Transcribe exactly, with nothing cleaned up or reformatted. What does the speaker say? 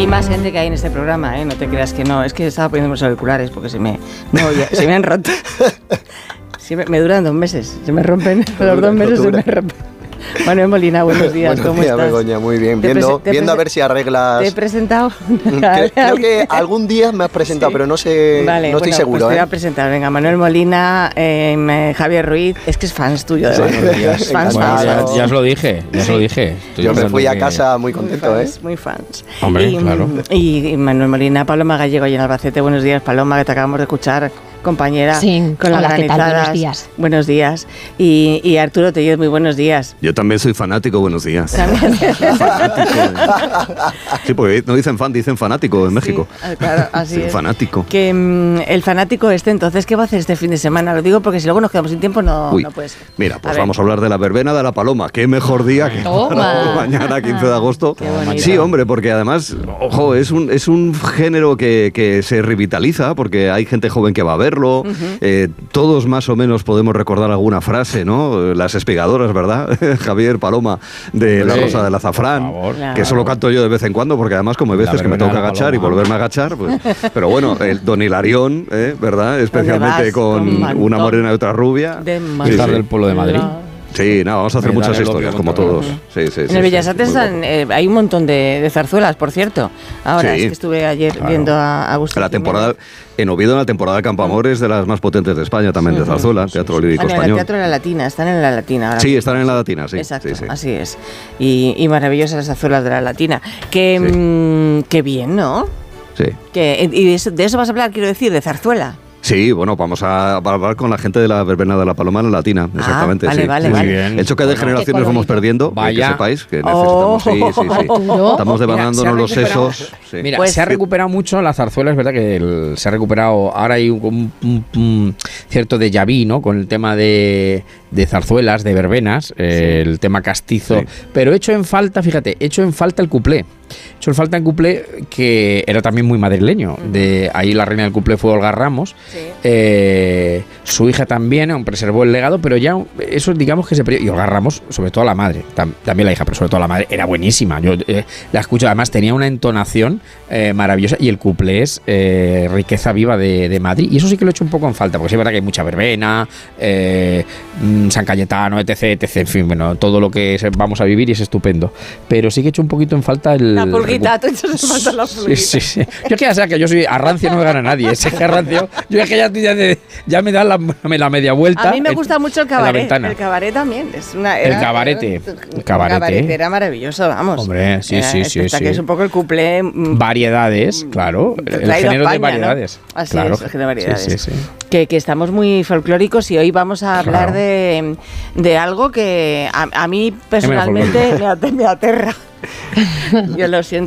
más gente que hay en este programa, ¿eh? No te creas que no. Es que estaba poniendo los auriculares porque se me, no, ya, se me han roto. Sí, me, me duran dos meses. Se me rompen. Los dos meses se me rompen. Manuel Molina, buenos días. Buenos ¿Cómo días, estás? Begoña, muy bien. Viendo, prese- viendo a prese- ver si arreglas. ¿Te he presentado? Creo, creo que algún día me has presentado, Sí. pero no sé, Vale, no estoy bueno, seguro. Pues te voy ¿eh? a presentar. Venga, Manuel Molina, eh, Javier Ruiz. Es que es fans tuyo, de Sí. verdad. Es fans, Bueno, fans, ya- fans. Ya, ya os lo dije, ya os lo dije. Estoy Yo me pensando fui a que- casa muy Muy contento, ¿eh? fans, muy fans. Hombre, y, claro. Y, y Manuel Molina, Paloma Gallego y en Albacete. Buenos días, Paloma, que te acabamos de escuchar, compañera. Sí, con las hola, ¿qué tal? granizadas. Buenos días. Buenos días. Y, y Arturo Tellez, muy buenos días. Yo también soy fanático, buenos días. También. Fanático. Sí, porque no dicen fan, dicen fanático en México. Sí, claro, así Sí, es. fanático. Que mm, el fanático este, entonces, ¿qué va a hacer este fin de semana? Lo digo porque si luego nos quedamos sin tiempo, no, Uy, no puede ser. mira, pues A ver. vamos a hablar de la verbena de la Paloma. Qué mejor día que Toma. mañana, quince de agosto. Qué bonito. Sí, hombre, porque además, ojo, es un, es un género que, que se revitaliza, porque hay gente joven que va a verlo. Eh, todos más o menos podemos recordar alguna frase, ¿no? Las espigadoras, ¿verdad? Javier, Paloma, de La Hombre, Rosa del Azafrán, por favor. Claro. que solo canto yo de vez en cuando, porque además como hay La veces que me verbena toca de la agachar y Paloma. volverme a agachar, pues, pero bueno, el Don Hilarión, ¿eh? ¿verdad? Especialmente vas con con mantón una morena y otra rubia. De Sí, Quitar sí. del pueblo de Madrid. Sí, no, vamos a hacer Me muchas daré lo historias, que como contar. todos. Sí, sí, sí, En el Bellas sí, Artes muy están, guapo. eh, hay un montón de, de zarzuelas, por cierto. Ahora, Sí. es que estuve ayer Claro. viendo a Agustín La temporada, Jiménez. en Oviedo, en la temporada de Campoamor es de las más potentes de España, también de zarzuela, teatro lírico Bueno, en el español. Teatro de la Latina, están en la Latina ahora. Sí, mismo. están en la Latina, sí. Exacto, sí, sí. así es. Y, y maravillosas las zarzuelas de la Latina. Que, Sí. mm, qué bien, ¿no? Sí. Que, y de eso, de eso vas a hablar, quiero decir, de zarzuela. Sí, bueno, vamos a hablar con la gente de la verbena de la Paloma en la Latina, exactamente. vale, sí. vale, Sí, vale. sí. Bien. El choque de Bueno, generaciones qué vamos colorido. perdiendo, eh, que Vaya. sepáis que Oh. necesitamos. Sí, sí, sí. Arturo. Estamos devandándonos Mira, los se ha recuperado- sesos. Sí. Mira, Pues- se ha recuperado mucho la zarzuela, es verdad que el- se ha recuperado, ahora hay un, un- un- un cierto déjà vu, ¿no? Con el tema de, de zarzuelas, de verbenas, eh, el tema castizo, Sí. pero hecho en falta, fíjate, hecho en falta el cuplé. Hecho en falta el cuplé que era también muy madrileño. De ahí la reina del cuplé fue Olga Ramos. Sí. Eh, su hija también aún preservó el legado, pero ya eso digamos que se perdió. Y Olga Ramos, sobre todo la madre, tam- también la hija, pero sobre todo la madre, era buenísima. Yo eh, la escucho, además tenía una entonación eh, maravillosa y el cuplé es eh, riqueza viva de, de Madrid. Y eso sí que lo he hecho un poco en falta, porque sí es verdad que hay mucha verbena, eh, mm, San Cayetano, etc, etc. En fin, bueno, todo lo que se- vamos a vivir y es estupendo. Pero sí que he hecho un poquito en falta el... La pulguita, recu- tú echas en falta la Sí, pulguita. sí, sí. Yo que ya sea que yo soy a rancio no me gana nadie. Es que a rancio, yo es que ya, ya, de- ya me da la, la media vuelta. A mí me en- gusta mucho el en la cabaret. ventana. El cabaret también. Es una, El era- cabarete. era- El cabarete. era maravilloso, vamos. Hombre, sí, Era sí, sí, espectacular, sí. que es un poco el cuplé. mm, Variedades, claro. El traído a género España, de ¿no? variedades. Así claro. es, el género de variedades. Sí, sí, sí. Que, que estamos muy folclóricos y hoy vamos a hablar Claro. de, de algo que a, a mí personalmente me, ate- me aterra. Yo lo siento.